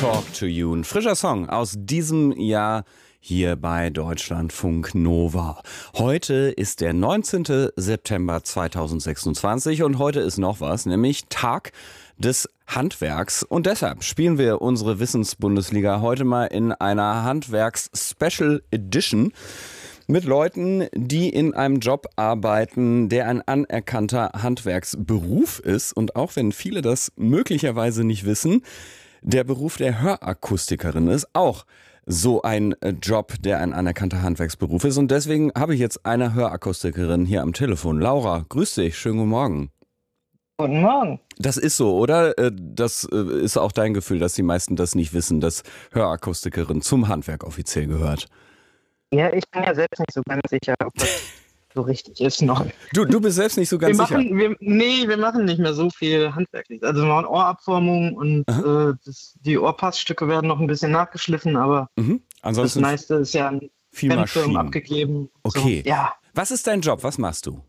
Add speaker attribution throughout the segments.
Speaker 1: Talk to You. Ein frischer Song aus diesem Jahr hier bei Deutschlandfunk Nova. Heute ist der 19. September 2026 und heute ist noch was, nämlich Tag des Handwerks. Und deshalb spielen wir unsere Wissensbundesliga heute mal in einer Handwerks-Special Edition mit Leuten, die in einem Job arbeiten, der ein anerkannter Handwerksberuf ist. Und auch wenn viele das möglicherweise nicht wissen, der Beruf der Hörakustikerin ist auch so ein Job, der ein anerkannter Handwerksberuf ist. Und deswegen habe ich jetzt eine Hörakustikerin hier am Telefon. Laura, grüß dich, schönen guten Morgen.
Speaker 2: Guten Morgen.
Speaker 1: Das ist so, oder? Das ist auch dein Gefühl, dass die meisten das nicht wissen, dass Hörakustikerin zum Handwerk offiziell gehört.
Speaker 2: Ja, ich bin ja selbst nicht so ganz sicher, ob das so richtig ist noch.
Speaker 1: Du bist selbst nicht so ganz sicher?
Speaker 2: Wir machen nicht mehr so viel handwerklich. Also wir machen Ohrabformung und die Ohrpassstücke werden noch ein bisschen nachgeschliffen, aber
Speaker 1: Ansonsten
Speaker 2: das meiste ist ja an
Speaker 1: viel Maschinen
Speaker 2: abgegeben.
Speaker 1: Okay.
Speaker 2: So, ja.
Speaker 1: Was ist dein Job? Was machst du?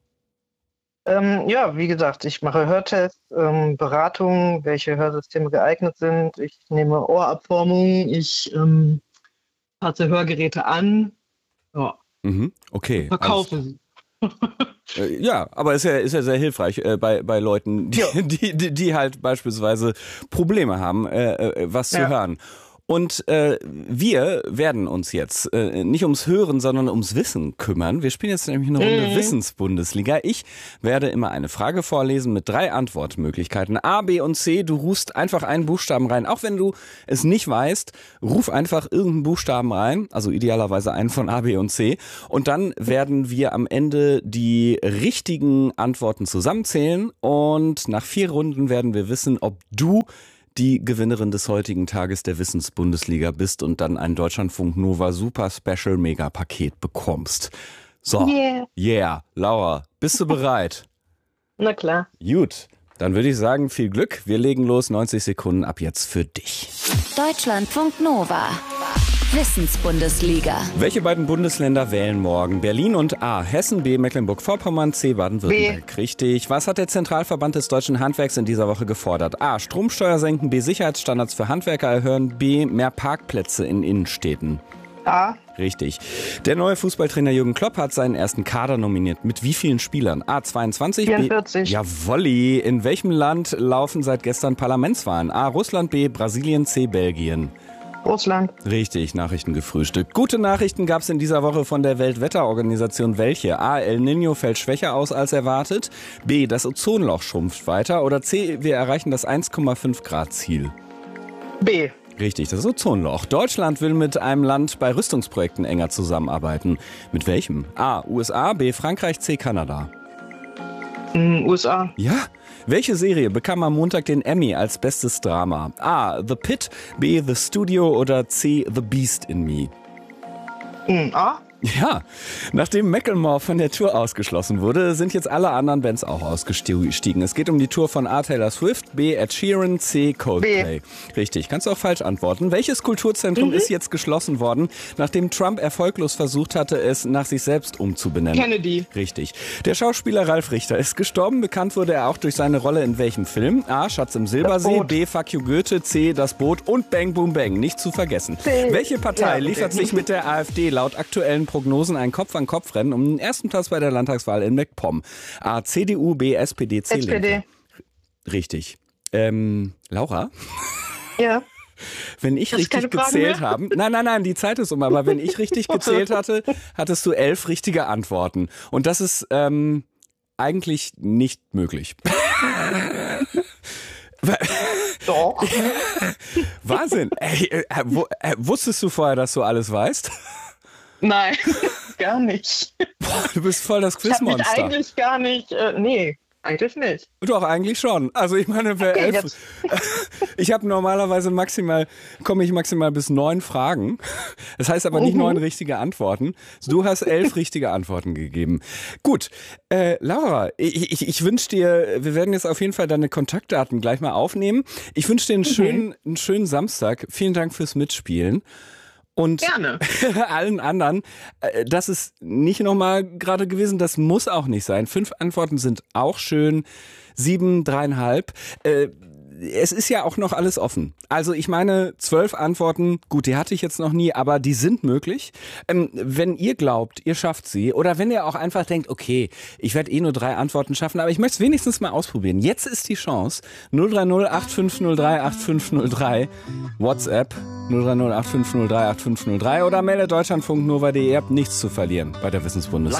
Speaker 2: Ja, wie gesagt, ich mache Hörtests, Beratungen, welche Hörsysteme geeignet sind. Ich nehme Ohrabformungen, ich passe Hörgeräte an. Ja.
Speaker 1: Okay.
Speaker 2: Verkaufe sie.
Speaker 1: Ja, aber ist ja sehr hilfreich bei Leuten, die halt beispielsweise Probleme haben, was zu hören. Und wir werden uns jetzt nicht ums Hören, sondern ums Wissen kümmern. Wir spielen jetzt nämlich eine Runde Wissensbundesliga. Ich werde immer eine Frage vorlesen mit 3 Antwortmöglichkeiten. A, B und C. Du rufst einfach einen Buchstaben rein. Auch wenn du es nicht weißt, ruf einfach irgendeinen Buchstaben rein. Also idealerweise einen von A, B und C. Und dann werden wir am Ende die richtigen Antworten zusammenzählen. Und nach 4 Runden werden wir wissen, ob du die Gewinnerin des heutigen Tages der Wissensbundesliga bist und dann ein Deutschlandfunk Nova Super Special Mega Paket bekommst. So, yeah. Laura, bist du bereit?
Speaker 2: Na klar.
Speaker 1: Gut, dann würde ich sagen, viel Glück. Wir legen los, 90 Sekunden ab jetzt für dich.
Speaker 3: Deutschlandfunk Nova. Wissensbundesliga.
Speaker 1: Welche beiden Bundesländer wählen morgen? Berlin und A. Hessen, B. Mecklenburg-Vorpommern, C. Baden-Württemberg. Richtig. Was hat der Zentralverband des deutschen Handwerks in dieser Woche gefordert? A. Stromsteuer senken, B. Sicherheitsstandards für Handwerker erhöhen, B. Mehr Parkplätze in Innenstädten.
Speaker 2: A.
Speaker 1: Richtig. Der neue Fußballtrainer Jürgen Klopp hat seinen ersten Kader nominiert. Mit wie vielen Spielern? A. 22,
Speaker 2: 44.
Speaker 1: B. Jawolli. In welchem Land laufen seit gestern Parlamentswahlen? A. Russland, B. Brasilien, C. Belgien.
Speaker 2: Russland.
Speaker 1: Richtig, Nachrichten gefrühstückt. Gute Nachrichten gab es in dieser Woche von der Weltwetterorganisation. Welche? A. El Niño fällt schwächer aus als erwartet. B. Das Ozonloch schrumpft weiter. Oder C. Wir erreichen das 1,5 Grad Ziel.
Speaker 2: B.
Speaker 1: Richtig, das Ozonloch. Deutschland will mit einem Land bei Rüstungsprojekten enger zusammenarbeiten. Mit welchem? A. USA, B. Frankreich, C. Kanada.
Speaker 2: USA.
Speaker 1: Ja? Welche Serie bekam am Montag den Emmy als bestes Drama? A. The Pit, B. The Studio oder C. The Beast in Me?
Speaker 2: A.
Speaker 1: Ja, nachdem Macklemore von der Tour ausgeschlossen wurde, sind jetzt alle anderen Bands auch ausgestiegen. Es geht um die Tour von A. Taylor Swift, B. Ed Sheeran, C. Coldplay. B. Richtig, kannst du auch falsch antworten. Welches Kulturzentrum ist jetzt geschlossen worden, nachdem Trump erfolglos versucht hatte, es nach sich selbst umzubenennen?
Speaker 2: Kennedy.
Speaker 1: Richtig. Der Schauspieler Ralf Richter ist gestorben. Bekannt wurde er auch durch seine Rolle in welchem Film? A. Schatz im Silbersee, B. Fuck you Goethe, C. Das Boot und Bang Boom Bang. Nicht zu vergessen.
Speaker 2: C.
Speaker 1: Welche Partei liefert sich mit der AfD laut aktuellen Prognosen ein Kopf-an-Kopf-Rennen um den ersten Platz bei der Landtagswahl in MacPom? A. CDU, B. SPD, C.
Speaker 2: SPD.
Speaker 1: Linke. Richtig. Laura?
Speaker 2: Ja.
Speaker 1: Wenn ich
Speaker 2: Hast
Speaker 1: richtig
Speaker 2: keine Fragen
Speaker 1: gezählt
Speaker 2: mehr?
Speaker 1: habe, nein, die Zeit ist um, aber wenn ich richtig gezählt hatte, hattest du 11 richtige Antworten. Und das ist eigentlich nicht möglich.
Speaker 2: Doch.
Speaker 1: Wahnsinn. Ey, wusstest du vorher, dass du alles weißt?
Speaker 2: Nein, gar nicht.
Speaker 1: Boah, du bist voll das
Speaker 2: Ich habe mich
Speaker 1: Quizmonster.
Speaker 2: eigentlich gar nicht, nee, eigentlich nicht.
Speaker 1: Doch, eigentlich schon. Also ich meine,
Speaker 2: Okay,
Speaker 1: ich habe normalerweise komme ich maximal bis 9 Fragen. Das heißt aber nicht 9 richtige Antworten. Du hast 11 richtige Antworten gegeben. Gut, Laura, ich wünsche dir, wir werden jetzt auf jeden Fall deine Kontaktdaten gleich mal aufnehmen. Ich wünsche dir einen schönen Samstag. Vielen Dank fürs Mitspielen. Und
Speaker 2: Gerne.
Speaker 1: allen anderen, das ist nicht nochmal gerade gewesen, das muss auch nicht sein. 5 Antworten sind auch schön, 7, 3,5. es ist ja auch noch alles offen. Also ich meine, 12 Antworten, gut, die hatte ich jetzt noch nie, aber die sind möglich. Wenn ihr glaubt, ihr schafft sie, oder wenn ihr auch einfach denkt, okay, ich werde nur 3 Antworten schaffen, aber ich möchte es wenigstens mal ausprobieren. Jetzt ist die Chance. 030 8503 8503, WhatsApp 030 8503 8503 oder meldet deutschlandfunknova.de. Ihr habt nichts zu verlieren bei der Wissensbundeswehr.